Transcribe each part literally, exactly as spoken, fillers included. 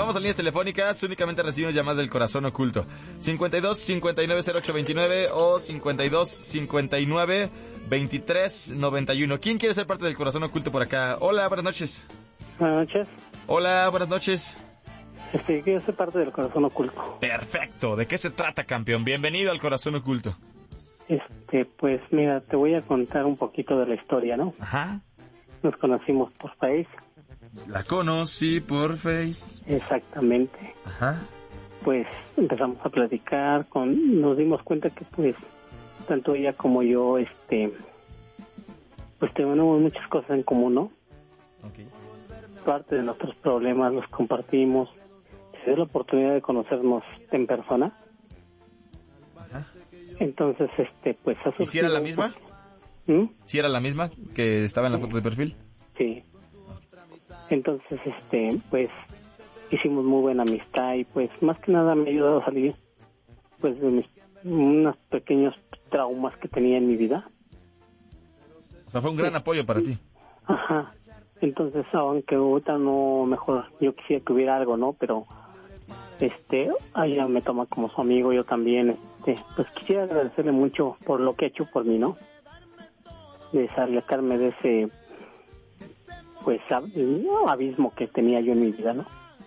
vamos a líneas telefónicas. Únicamente recibimos llamadas del corazón oculto. cincuenta y dos, cincuenta y nueve, cero ocho veintinueve o cincuenta y dos, cincuenta y nueve, veintitrés, noventa y uno. ¿Quién quiere ser parte del corazón oculto por acá? Hola, buenas noches. Buenas noches. Hola, buenas noches. Este, quiero ser parte del corazón oculto. Perfecto. ¿De qué se trata, campeón? Bienvenido al corazón oculto. Este, pues mira, te voy a contar un poquito de la historia, ¿no? Ajá. Nos conocimos por Face. La conocí por Face. Exactamente. Ajá. Pues empezamos a platicar, con, nos dimos cuenta que pues tanto ella como yo, este, pues tenemos muchas cosas en común, ¿no? Okay. Parte de nuestros problemas los compartimos. Se dio la oportunidad de conocernos en persona. Ajá. Entonces, este, pues ha surgido... ¿Y si era la misma? ¿Mm? ¿Si era la misma que estaba en la foto de perfil? Sí. Entonces, este, pues hicimos muy buena amistad y pues más que nada me ha ayudado a salir pues de mis unos pequeños traumas que tenía en mi vida. O sea, fue un gran Sí. apoyo para ti. Ajá. Entonces, aunque ahorita no, mejor, yo quisiera que hubiera algo, ¿no? Pero, este, ella me toma como su amigo, yo también, este, pues quisiera agradecerle mucho por lo que ha hecho por mí, ¿no? De sacarme de ese, pues, ab- abismo que tenía yo en mi vida, ¿no?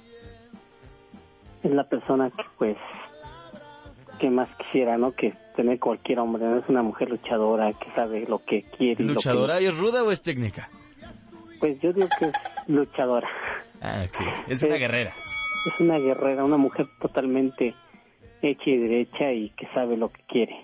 Es la persona que, pues, que más quisiera, ¿no? Que tener cualquier hombre, ¿no? Es una mujer luchadora que sabe lo que quiere. ¿Es y luchadora lo que... y es ruda o es técnica? Pues yo digo que es luchadora. Ah, ok. Es una Es- guerrera. Es una guerrera, una mujer totalmente hecha y derecha y que sabe lo que quiere.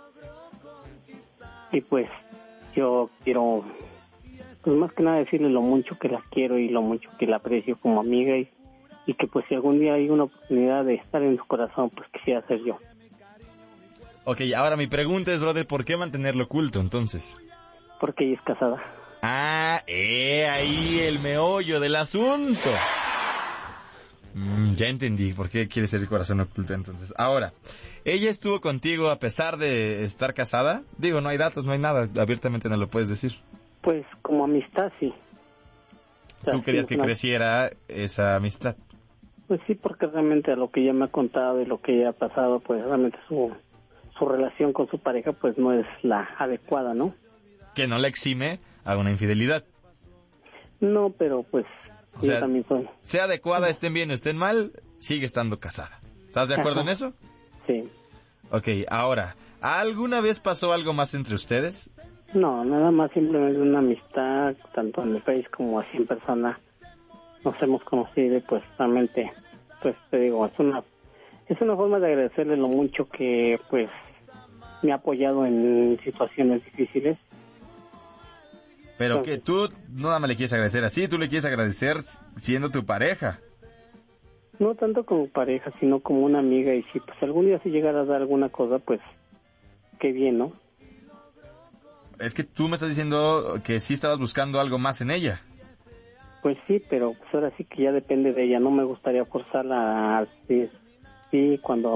Y pues yo quiero, pues más que nada decirle lo mucho que la quiero y lo mucho que la aprecio como amiga y, y que pues si algún día hay una oportunidad de estar en su corazón, pues quisiera ser yo. Ok, ahora mi pregunta es, brother, ¿por qué mantenerlo oculto entonces? Porque ella es casada. Ah, eh, ahí el meollo del asunto. Mm, ya entendí por qué quiere ser el corazón oculto entonces. Ahora, ¿ella estuvo contigo a pesar de estar casada? Digo, no hay datos, no hay nada, abiertamente no lo puedes decir. Pues como amistad sí. O sea, Tú querías sí, que no- creciera esa amistad. Pues sí, porque realmente a lo que ella me ha contado y lo que ella ha pasado, pues realmente su, su relación con su pareja pues no es la adecuada, ¿no? Que no la exime a una infidelidad. No, pero pues O yo sea, también soy. sea adecuada, estén bien o estén mal, sigue estando casada. ¿Estás de acuerdo Ajá. en eso? Sí. Ok, ahora, ¿alguna vez pasó algo más entre ustedes? No, nada más simplemente una amistad, tanto en el Face como así en persona. Nos hemos conocido y pues realmente, pues te digo, es una es una forma de agradecerle lo mucho que pues me ha apoyado en situaciones difíciles. Pero que tú no nada más le quieres agradecer así, tú le quieres agradecer siendo tu pareja. No tanto como pareja, sino como una amiga y si pues algún día se llegara a dar alguna cosa, pues qué bien, ¿no? Es que tú me estás diciendo que sí estabas buscando algo más en ella. Pues sí, pero pues ahora sí que ya depende de ella, no me gustaría forzarla a sí, sí cuando